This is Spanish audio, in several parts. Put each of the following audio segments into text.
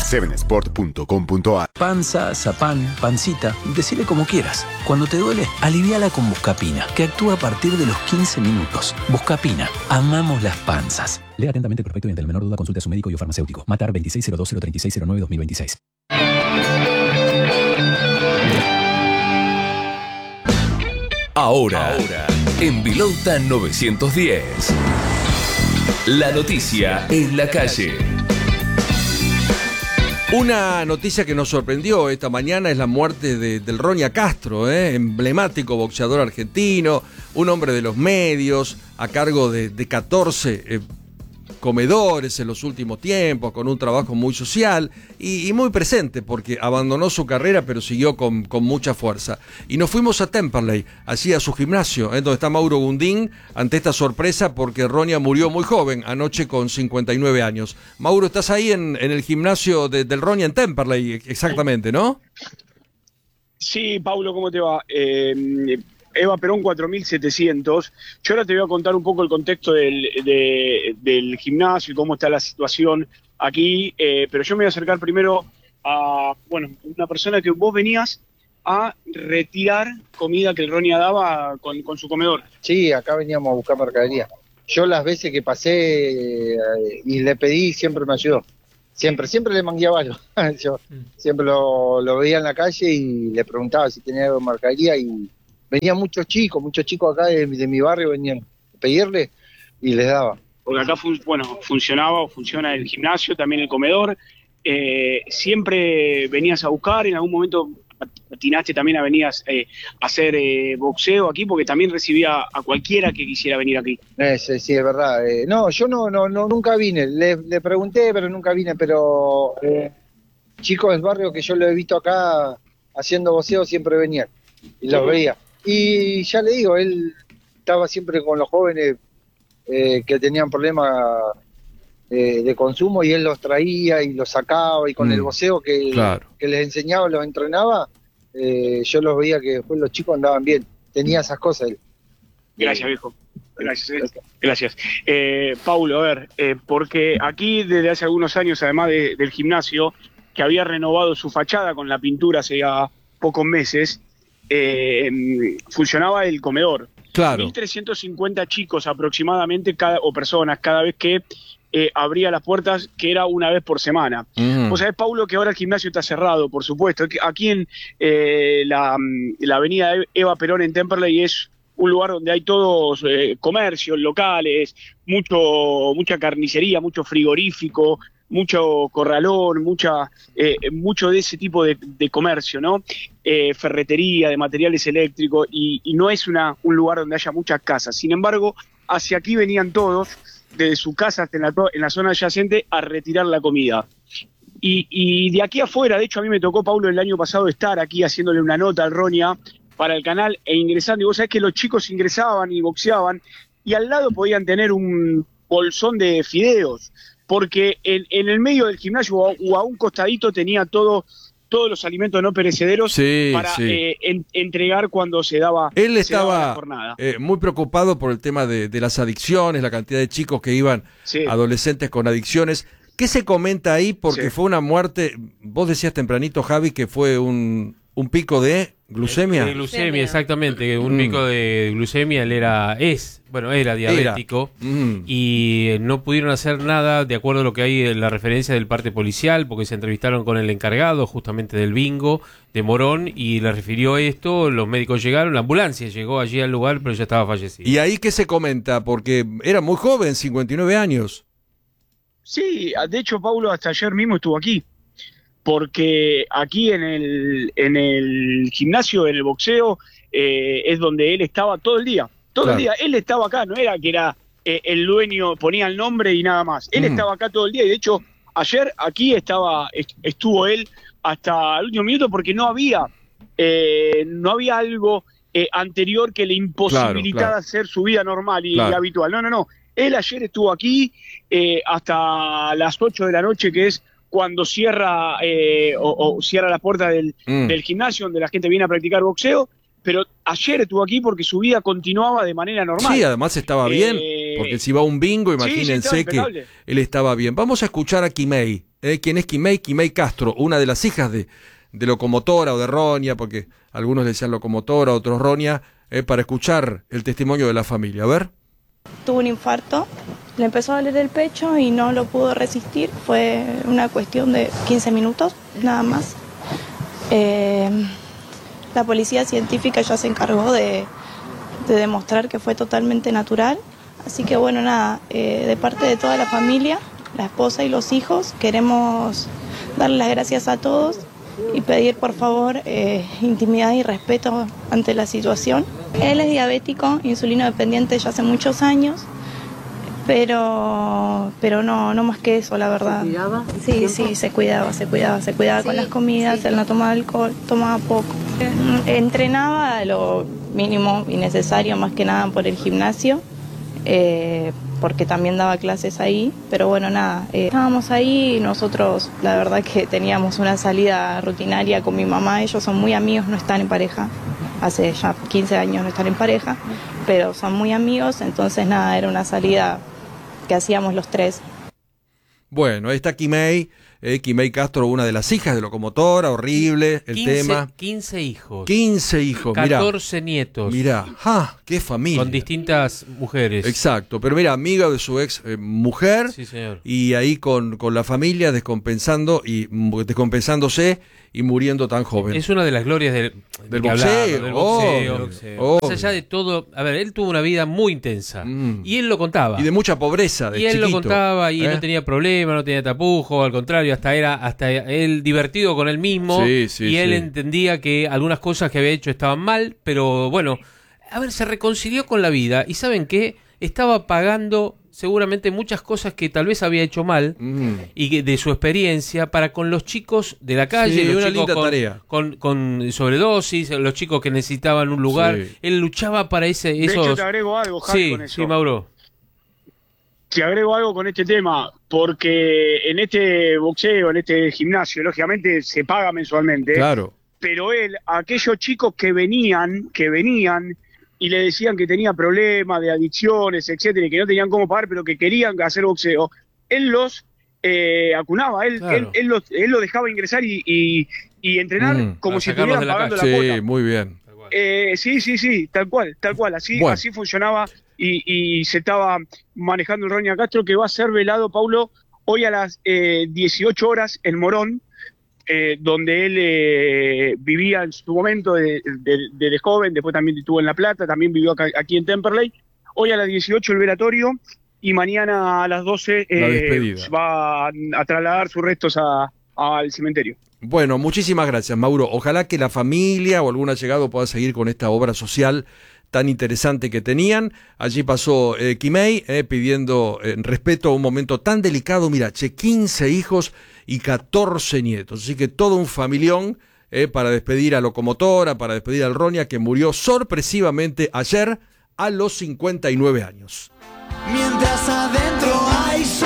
7sport.com.ar. Panza, zapán, pancita, decile como quieras. Cuando te duele, aliviala con Buscapina, que actúa a partir de los 15 minutos. Buscapina, amamos las panzas. Lea atentamente el prospecto y ante la menor duda consulte a su médico y o farmacéutico. Matar 2602-03609-2026. Ahora, en Vilauta 910. La noticia en la calle. Una noticia que nos sorprendió esta mañana es la muerte del Roña Castro, emblemático boxeador argentino, un hombre de los medios, a cargo de 14 comedores en los últimos tiempos, con un trabajo muy social y muy presente, porque abandonó su carrera pero siguió con mucha fuerza. Y nos fuimos a Temperley, allí a su gimnasio, donde está Mauro Gundín, ante esta sorpresa porque Roña murió muy joven, anoche con 59 años. Mauro, estás ahí en el gimnasio del Roña en Temperley, exactamente, ¿no? Sí, Paulo, ¿cómo te va? Eva Perón 4700. Yo ahora te voy a contar un poco el contexto del gimnasio y cómo está la situación aquí, pero yo me voy a acercar primero a, una persona que vos venías a retirar comida que el Roña daba con su comedor. Sí, acá veníamos a buscar mercadería. Yo las veces que pasé y le pedí, siempre me ayudó. Siempre le mangueaba algo. Yo siempre lo veía en la calle y le preguntaba si tenía algo de mercadería y venían muchos chicos acá de mi barrio, venían a pedirle y les daba. Porque acá funciona el gimnasio, también el comedor. Siempre venías a buscar, en algún momento atinaste también a venías a hacer boxeo aquí, porque también recibía a cualquiera que quisiera venir aquí. Sí, es verdad. No, yo no nunca vine. Le pregunté, pero nunca vine. Pero chicos del barrio que yo lo he visto acá haciendo boxeo siempre venían y los veía. Y ya le digo, él estaba siempre con los jóvenes que tenían problemas de consumo y él los traía y los sacaba y con el boxeo que les enseñaba, los entrenaba, yo los veía que después los chicos andaban bien, tenía esas cosas él. Gracias, viejo. Gracias. Paulo, a ver, porque aquí desde hace algunos años, además del gimnasio, que había renovado su fachada con la pintura hace ya pocos meses, funcionaba el comedor. Claro. 1.350 chicos aproximadamente, personas, cada vez que abría las puertas, que era una vez por semana. Vos sabés, Paulo, que ahora el gimnasio está cerrado, por supuesto. Aquí en la avenida Eva Perón en Temperley es un lugar donde hay todos comercios locales, mucha carnicería, mucho frigorífico, mucho corralón, mucho de ese tipo de comercio, ¿no? Ferretería, de materiales eléctricos, y no es un lugar donde haya muchas casas. Sin embargo, hacia aquí venían todos, desde su casa hasta en la zona adyacente, a retirar la comida. Y de aquí afuera, de hecho a mí me tocó, Paulo, el año pasado estar aquí haciéndole una nota al Roña para el canal e ingresando, y vos sabés que los chicos ingresaban y boxeaban, y al lado podían tener un bolsón de fideos, porque en el medio del gimnasio o a un costadito tenía todos los alimentos no perecederos para entregar cuando se daba Él estaba la jornada. Muy preocupado por el tema de las adicciones, la cantidad de chicos que iban, adolescentes con adicciones. ¿Qué se comenta ahí? Porque fue una muerte, vos decías tempranito, Javi, que fue un pico de glucemia. De glucemia, exactamente, un pico de glucemia. Él era diabético y no pudieron hacer nada de acuerdo a lo que hay en la referencia del parte policial, porque se entrevistaron con el encargado justamente del bingo de Morón y le refirió esto. Los médicos llegaron, la ambulancia llegó allí al lugar, pero ya estaba fallecido. ¿Y ahí qué se comenta? Porque era muy joven, 59 años. Sí, de hecho, Paulo, hasta ayer mismo estuvo aquí. Porque aquí en el gimnasio, en el boxeo, es donde él estaba todo el día. Todo el día. Él estaba acá, no era que era el dueño, ponía el nombre y nada más. Él estaba acá todo el día y de hecho ayer aquí estuvo él hasta el último minuto porque no había algo anterior que le imposibilitara hacer su vida normal y habitual. No. Él ayer estuvo aquí hasta las 8 de la noche, que es cuando cierra cierra la puerta del gimnasio donde la gente viene a practicar boxeo, pero ayer estuvo aquí porque su vida continuaba de manera normal. Sí, además estaba bien, porque si va a un bingo, imagínense que él estaba bien. Vamos a escuchar a Kimei. quién es Quimei Castro, una de las hijas de Locomotora o de Roña, porque algunos decían Locomotora, otros Roña, para escuchar el testimonio de la familia. A ver. Tuvo un infarto, le empezó a doler el pecho y no lo pudo resistir. Fue una cuestión de 15 minutos, nada más. La policía científica ya se encargó de demostrar que fue totalmente natural. Así que bueno, nada, de parte de toda la familia, la esposa y los hijos, queremos darle las gracias a todos y pedir por favor intimidad y respeto ante la situación. Él es diabético, insulino dependiente ya hace muchos años, pero no más que eso, la verdad. ¿Se cuidaba? Sí, se cuidaba con las comidas, él no tomaba alcohol, tomaba poco. Entrenaba lo mínimo y necesario, más que nada por el gimnasio, porque también daba clases ahí, pero bueno, nada, estábamos ahí y nosotros la verdad que teníamos una salida rutinaria con mi mamá. Ellos son muy amigos, no están en pareja, hace ya 15 años no están en pareja, pero son muy amigos, entonces nada, era una salida que hacíamos los tres. Bueno, ahí está Quimei Castro, una de las hijas de Locomotora, horrible el tema. 15 hijos. 15 hijos, 14 nietos. Mirá, qué familia. Con distintas mujeres. Exacto, pero mira, amiga de su ex mujer. Sí, señor. Y ahí con la familia descompensándose y muriendo tan joven. Es una de las glorias del boxeo. Más allá de todo, a ver, él tuvo una vida muy intensa. Y él lo contaba. Y de mucha pobreza, de Y él chiquito. lo contaba y no tenía problema, no tenía tapujo, al contrario, hasta él divertido con él mismo. Y él entendía que algunas cosas que había hecho estaban mal, pero bueno, a ver, se reconcilió con la vida. ¿Y saben qué? Estaba pagando seguramente muchas cosas que tal vez había hecho mal y que de su experiencia para con los chicos de la calle, los una chicos linda tarea. con sobredosis, los chicos que necesitaban un lugar. Él luchaba para esos... De hecho, te agrego algo, Javi, con eso. Sí, Mauro. Te agrego algo con este tema, porque en este boxeo, en este gimnasio, lógicamente se paga mensualmente. Claro. Pero él, aquellos chicos que venían y le decían que tenía problemas de adicciones, etcétera, y que no tenían cómo pagar, pero que querían hacer boxeo, él los acunaba, él los dejaba ingresar y entrenar como si estuvieran pagando la cuota. Sí, muy bien. Sí, tal cual, así funcionaba y se estaba manejando el Roña Castro, que va a ser velado, Paulo, hoy a las 18 horas en Morón, donde él vivía en su momento de joven, después también estuvo en La Plata, también vivió aquí en Temperley. Hoy a las 18 el velatorio y mañana a las 12 va a trasladar sus restos al cementerio. Bueno, muchísimas gracias, Mauro. Ojalá que la familia o algún allegado pueda seguir con esta obra social tan interesante que tenían. Allí pasó Quimei pidiendo respeto a un momento tan delicado. Mira, 15 hijos y 14 nietos. Así que todo un familión para despedir a Locomotora, para despedir al Roña, que murió sorpresivamente ayer a los 59 años. Mientras adentro hay sol,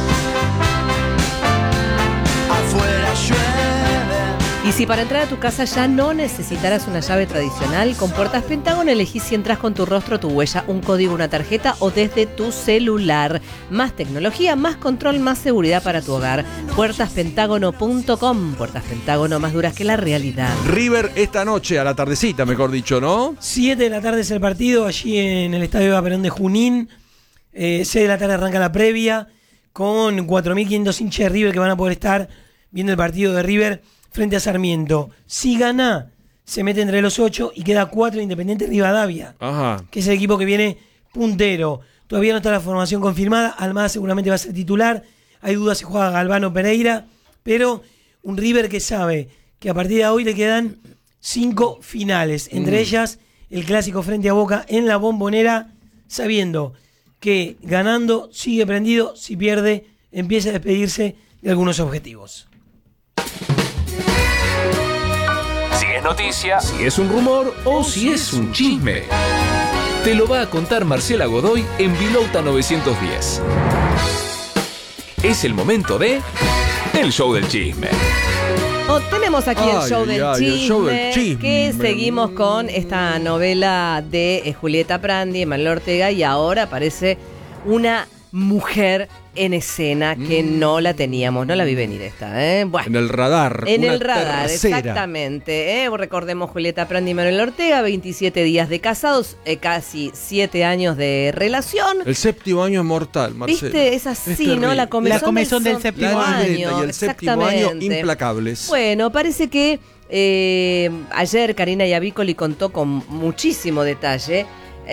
afuera llueve. Y si para entrar a tu casa ya no necesitaras una llave tradicional, con Puertas Pentágono elegís si entras con tu rostro, tu huella, un código, una tarjeta o desde tu celular. Más tecnología, más control, más seguridad para tu hogar. Puertaspentágono.com. Puertas Pentágono, más duras que la realidad. River esta noche, a la tardecita, mejor dicho, ¿no? 7 de la tarde es el partido, allí en el Estadio Eva Perón de Junín. 6 de la tarde arranca la previa, con 4.500 hinchas de River que van a poder estar viendo el partido de River frente a Sarmiento. Si gana, se mete entre los 8 y queda 4 Independiente Rivadavia, que es el equipo que viene puntero. Todavía no está la formación confirmada. Almada seguramente va a ser titular. Hay dudas si juega Galvano Pereira, pero un River que sabe que a partir de hoy le quedan 5 finales, entre ellas el clásico frente a Boca en la Bombonera, sabiendo que ganando sigue prendido, si pierde empieza a despedirse de algunos objetivos. Si es noticia, si es un rumor o si es un chisme, te lo va a contar Marcela Godoy en Vilouta 910. Es el momento de El Show del Chisme. Tenemos aquí el show del chisme, que seguimos con esta novela de Julieta Prandi, Manuel Ortega, y ahora aparece una mujer en escena que no la teníamos, no la vi venir esta, ¿eh? Bueno, en el radar. en una el radar, tercera. exactamente. Recordemos Julieta Prandi y Manuel Ortega, 27 días de casados, casi 7 años de relación. El séptimo año es mortal, Marcelo. ¿Viste? Es así, ¿no? La comezón del séptimo año. Y el séptimo año implacables. Bueno, parece que ayer Karina Iavicoli contó con muchísimo detalle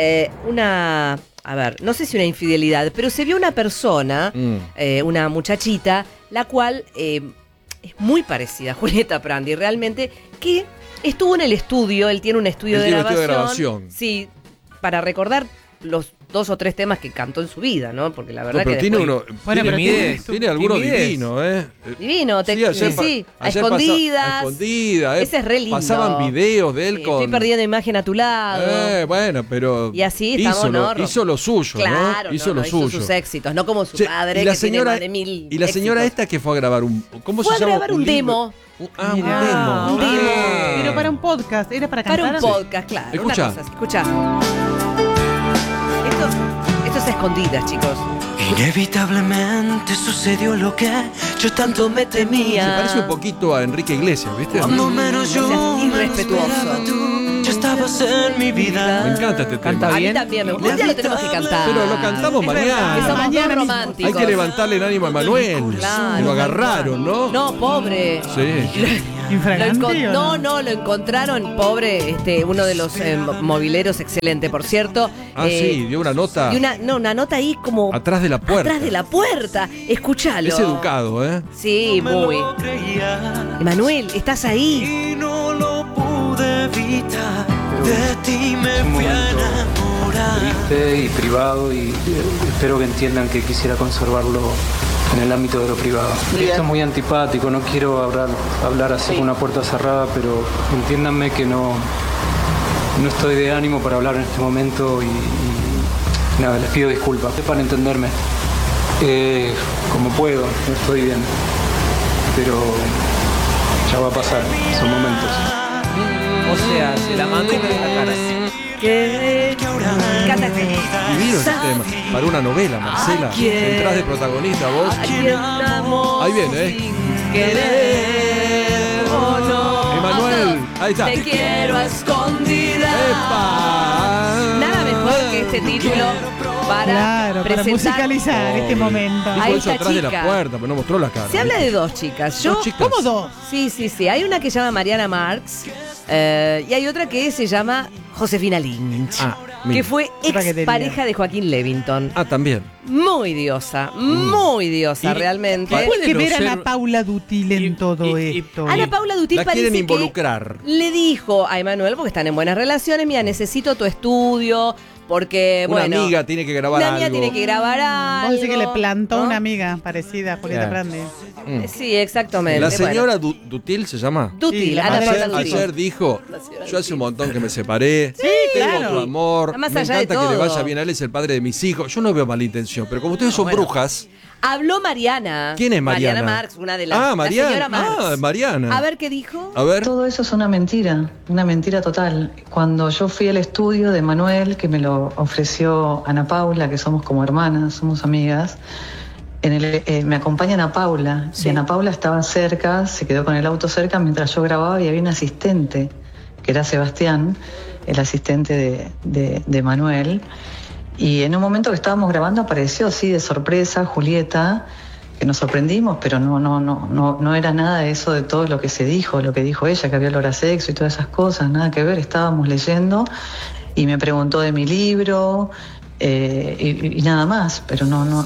a ver, no sé si una infidelidad, pero se vio una persona, una muchachita, la cual es muy parecida a Julieta Prandi, realmente, que estuvo en el estudio, él tiene un estudio de grabación. Sí, para recordar los 2 o 3 temas que cantó en su vida, ¿no? Porque la verdad pero que tiene después... uno, Bueno, tiene alguno divino, Divino, sí, a escondidas. A escondidas. Ese es re lindo. Pasaban videos de él con... Estoy perdiendo imagen a tu lado. Bueno, pero... Y así estamos, ¿no? Hizo lo suyo, claro, ¿no? Hizo lo hizo suyo. sus éxitos, no como su padre, y la que señora, tiene más de 1000 Y la señora éxitos. esta que fue a grabar un... ¿Cómo fue se llama? a grabar un demo. Un demo. Un demo. Pero para un podcast, era para cantar. Para un podcast, claro. Escucha. Una cosa, escucha. Esto es a escondidas, chicos. Inevitablemente sucedió lo que yo tanto me temía. Se parece un poquito a Enrique Iglesias, ¿viste? Cuando menos yo irrespetuoso. ya estabas en mi vida. Me encanta este tema. A mí también me gusta. Un día lo tenemos que cantar. Pero lo cantamos mañana. Que somos dos románticos. Hay que levantarle el ánimo a Manuel. Claro. Que lo agarraron, ¿no? No, pobre. Sí. Lo encontraron, pobre, uno de los mobileros, excelente, por cierto. Sí, dio una nota. Y una nota ahí como... Atrás de la puerta. Atrás de la puerta. Escuchalo. Es educado, ¿eh? Sí, muy. Emanuel, ¿estás ahí? Y no lo pude evitar. De ti me fui a enamorar. Triste y privado, y espero que entiendan que quisiera conservarlo en el ámbito de lo privado. Esto es muy antipático, no quiero hablar así con una puerta cerrada, pero entiéndanme que no estoy de ánimo para hablar en este momento y nada, les pido disculpas. Para entenderme como puedo, no estoy bien, pero ya va a pasar, son momentos. O sea, se la mandó en la cara. Divino este tema. Para una novela, Marcela. Entrás de protagonista vos. Ahí viene, Emanuel, ahí está. Te quiero a escondidas. Nada mejor que este título para para musicalizar este momento. Dijo Ahí eso está, atrás de la chica. puerta, pero no mostró la cara. Se habla de 2 chicas. ¿Dos chicas? ¿Cómo 2? Sí. Hay una que se llama Mariana Marx y hay otra que se llama Josefina Lynch. Que fue ex pareja de Joaquín Levington. También. Muy diosa realmente. Hay que ver a Ana Paula Dutil en todo esto. Ana Paula Dutil la parece quieren involucrar. Que le dijo a Emanuel, porque están en buenas relaciones, mira, necesito tu estudio, porque, una bueno... amiga tiene que grabar algo. Una amiga tiene que grabar algo. Vos decís que le plantó ¿no? una amiga parecida a Julieta Prandi. Sí, exactamente. La señora Dutil se llama. Dutil, Ana Paula Dutil. Ayer dijo, yo hace un montón que me separé. Sí, tengo claro. tu amor. Más Me allá de encanta que le todo. vaya bien a él, es el padre de mis hijos. Yo no veo mala intención, pero como ustedes son brujas... Habló Mariana. ¿Quién es Mariana? Mariana Marx, una de las... Mariana. La señora Marx. Mariana. A ver qué dijo. A ver. Todo eso es una mentira total. Cuando yo fui al estudio de Manuel, que me lo ofreció Ana Paula, que somos como hermanas, somos amigas, me acompaña Ana Paula. Sí. Y Ana Paula estaba cerca, se quedó con el auto cerca mientras yo grababa y había un asistente, que era Sebastián, el asistente de Manuel. Y en un momento que estábamos grabando apareció así de sorpresa Julieta, que nos sorprendimos, pero no era nada de eso de todo lo que se dijo, lo que dijo ella, que había olor a sexo y todas esas cosas, nada que ver. Estábamos leyendo y me preguntó de mi libro y nada más, pero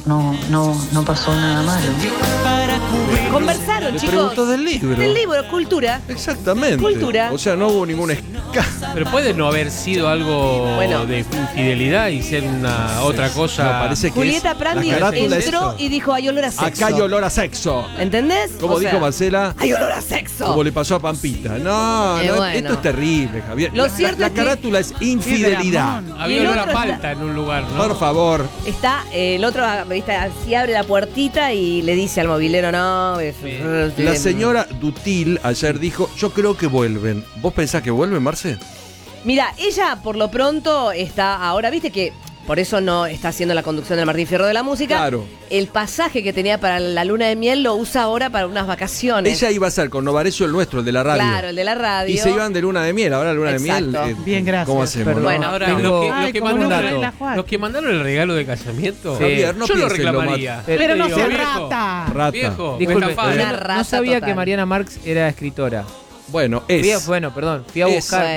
no pasó nada malo. Conversaron, Le chicos. preguntó del libro. Del libro, cultura. Exactamente. Cultura. O sea, no hubo ningún Pero puede no haber sido algo de infidelidad y ser una otra cosa. No, parece que Julieta Prandi entró y dijo, hay olor a sexo. Acá hay olor a sexo. ¿Entendés? Como dijo Marcela. Hay olor a sexo. Como le pasó a Pampita. No, Bueno. esto es terrible, Javier. Lo cierto la es que- carátula es infidelidad. Había olor a palta en un lugar, ¿no? Por favor. Está el otro, ¿viste? Así abre la puertita y le dice al mobilero, no. La señora Dutil ayer dijo, yo creo que vuelven. ¿Vos pensás que vuelven, Marce? Mira, ella por lo pronto está ahora, viste que por eso no está haciendo la conducción del Martín Fierro de la Música. Claro. El pasaje que tenía para la luna de miel lo usa ahora para unas vacaciones. Ella iba a ser con Novarecio el nuestro, el de la radio. Claro, el de la radio. Y se iban de luna de miel, ahora luna Exacto. de miel. Bien, gracias. ¿Cómo hacemos? Perdón, no? bueno, ahora los que mandaron el regalo de casamiento, Javier, no yo lo pienses lo reclamaría. Pero no Digo, sea viejo, rata. Viejo, Disculpe, me estafaron. Una rata no sabía total. que Mariana Marx era escritora. Bueno, Fui a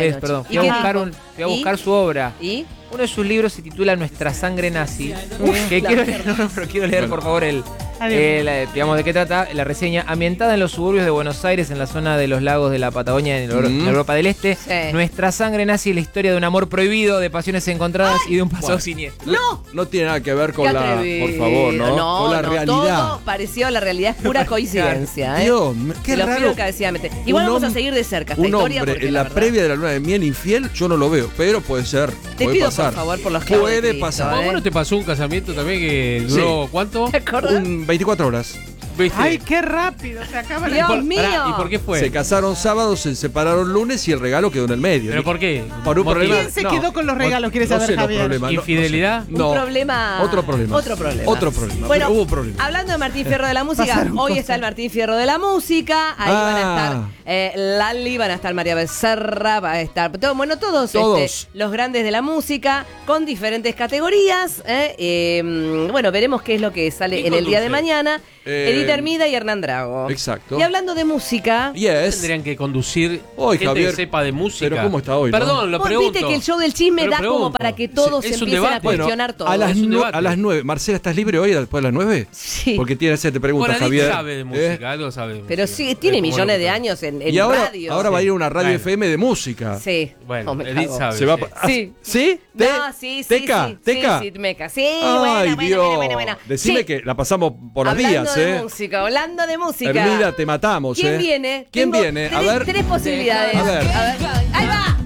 buscar su obra. ¿Y? Uno de sus libros se titula Nuestra sangre nazi. Que quiero leer, pero quiero leer, por favor, digamos de qué trata la reseña. Ambientada en los suburbios de Buenos Aires, en la zona de los lagos de la Patagonia, en la Europa del Este, Nuestra sangre nazi es la historia de un amor prohibido, de pasiones encontradas y de un pasado siniestro. No tiene nada que ver con la, por favor, ¿no? Con la realidad. Todo pareció, la realidad es pura coincidencia. Dios, qué lo raro. pido encarecidamente. Igual vamos a seguir de cerca esta Un historia. hombre porque en la previa de la luna de miel infiel, yo no lo veo, pero puede ser. Te puede pido pasar. por favor por los clavos de Puede Cristo, pasar. ¿A vos no te pasó un casamiento también que duró cuánto? ¿Te acordás? 24 horas. ¿Viste? Ay, qué rápido, se acaba Dios la... mío. ¿Y por qué fue? Se casaron sábado, se separaron lunes y el regalo quedó en el medio. ¿Pero por qué? Por un problema. ¿Quién se quedó con los regalos? ¿Quieres saber, sé los Javier? problemas, ¿Infidelidad? No. Un problema. Otro problema. Otro problema. Otro problema. Bueno, pero hubo un problema. hablando de Martín Fierro de la Música, hoy está el Martín Fierro de la Música. Ahí van a estar Lali, van a estar María Becerra, va a estar todos. Los grandes de la música con diferentes categorías. Bueno, veremos qué es lo que sale en el día de mañana. Edith Hermida y Hernán Drago. Exacto. Y hablando de música, tendrían que conducir hoy, gente Javier, que sepa de música. Pero ¿cómo está hoy? Perdón, lo vos pregunto. viste que el show del chisme Pero da como pregunto. para que todos Es un empiecen a debate. cuestionar todo. A las 9. Marcela, ¿estás libre hoy después de las 9? Sí. Porque tiene ese, te pregunta Bueno, Javier. sabe de música, algo sabe de música. Pero sí, tiene millones de años en y ahora, radio. ahora va a ir a una radio FM de música. Sí. Bueno, me Edith cago. sabe. Se va Sí. ¿Sí? No, sí. ¿Teca? ¿Teca? Sí, Meca. Sí, Ay, Dios. buena. Decime Sí. que la pasamos por los Hablando días, de música, hablando de música. Hermida, te matamos, ¿Quién viene? ¿Quién Tengo viene? A tres- ver. Tres posibilidades. A ver. Ahí va.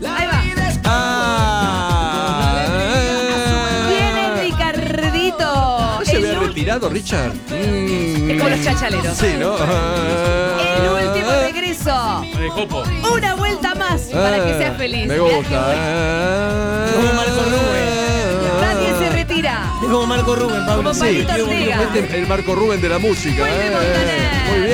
Viene Ricardito. ¿No se había retirado, Richard? Es como los chachaleros. Sí, ¿no? El último regreso. De copo. Una vuelta más para que seas feliz. Me Mirá gusta. Como Marco Rubén. Nadie se retira. Es como Marco Rubén, Pablo. Como Palito Ortega. El Marco Rubén de la música. Vuelve Montaner. Muy bien.